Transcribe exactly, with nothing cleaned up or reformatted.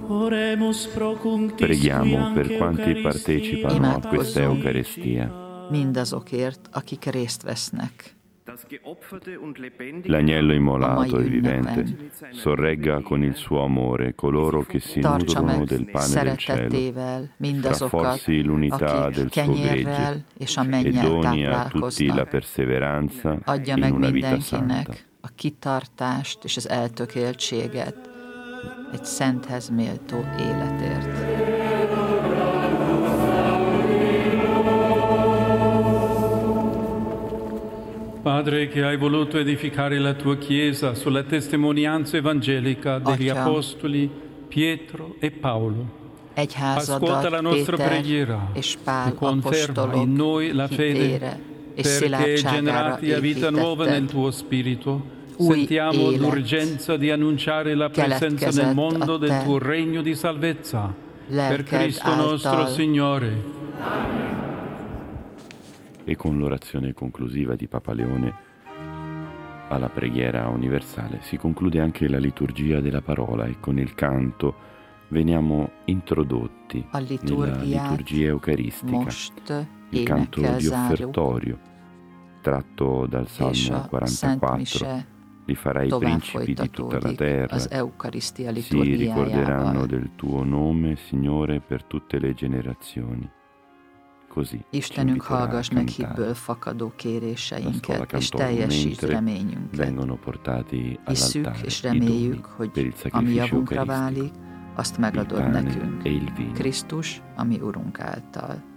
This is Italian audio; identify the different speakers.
Speaker 1: Preghiamo per quanti partecipano a questa Eucaristia.
Speaker 2: Mindazokért, akik részt vesznek.
Speaker 1: L'agnello immolato e vivente sorregga con il suo amore coloro che si nutrono del pane del cielo, rafforzi l'unità del suo gregge e doni a tutti la perseveranza
Speaker 2: adja
Speaker 1: in
Speaker 2: meg
Speaker 1: una vita santa.
Speaker 2: mindenkinek a kitartást és az eltökéltséget egy szenthez méltó életért.
Speaker 3: Padre, che hai voluto edificare la tua Chiesa sulla testimonianza evangelica degli
Speaker 2: Atya,
Speaker 3: Apostoli Pietro e Paolo, ascolta la
Speaker 2: Egyházadat
Speaker 3: nostra
Speaker 2: Péter
Speaker 3: preghiera
Speaker 2: és
Speaker 3: e
Speaker 2: Pál
Speaker 3: conferma in noi la
Speaker 2: apostolok
Speaker 3: fede,
Speaker 2: hitére és
Speaker 3: perché
Speaker 2: szilárdságára
Speaker 3: generati a vita nuova nel
Speaker 2: építetted.
Speaker 3: tuo Spirito,
Speaker 2: Új
Speaker 3: sentiamo
Speaker 2: élet
Speaker 3: l'urgenza di annunciare la presenza nel
Speaker 2: keletkezett
Speaker 3: mondo
Speaker 2: a
Speaker 3: del
Speaker 2: te
Speaker 3: tuo regno di salvezza. Per
Speaker 2: lelked
Speaker 3: Cristo nostro
Speaker 2: által.
Speaker 3: Signore.
Speaker 1: E con l'orazione conclusiva di Papa Leone alla preghiera universale si conclude anche la liturgia della parola e con il canto veniamo introdotti
Speaker 2: A
Speaker 1: nella
Speaker 2: liturgiát
Speaker 1: liturgia eucaristica,
Speaker 2: most
Speaker 1: il canto
Speaker 2: énekkel
Speaker 1: di
Speaker 2: zárjuk,
Speaker 1: offertorio tratto dal
Speaker 2: és
Speaker 1: Salmo
Speaker 2: a Szent
Speaker 1: quarantaquattro.
Speaker 2: Mise
Speaker 1: Li farai
Speaker 2: tovább
Speaker 1: principi di tutta la
Speaker 2: folytatódik
Speaker 1: terra,
Speaker 2: az Eukarisztia
Speaker 1: si ricorderanno
Speaker 2: liturgiájával.
Speaker 1: del tuo nome, Signore, per tutte le generazioni. Così ci
Speaker 2: Istenünk,
Speaker 1: inviterà a
Speaker 2: hallgass meg
Speaker 1: cantare.
Speaker 2: hitből fakadó
Speaker 1: La
Speaker 2: kéréseinket,
Speaker 1: Schola
Speaker 2: és
Speaker 1: Cantorum
Speaker 2: teljesíts
Speaker 1: mentre
Speaker 2: reményünket.
Speaker 1: vengono portati
Speaker 2: Hisszük
Speaker 1: all'altare
Speaker 2: és
Speaker 1: i doni
Speaker 2: reméljük,
Speaker 1: per
Speaker 2: hogy
Speaker 1: il
Speaker 2: ami
Speaker 1: sacrificio
Speaker 2: javunkra
Speaker 1: eucaristico,
Speaker 2: válik, azt
Speaker 1: il
Speaker 2: megadod
Speaker 1: pane
Speaker 2: nekünk.
Speaker 1: e il vino.
Speaker 2: Krisztus, ami Urunk által.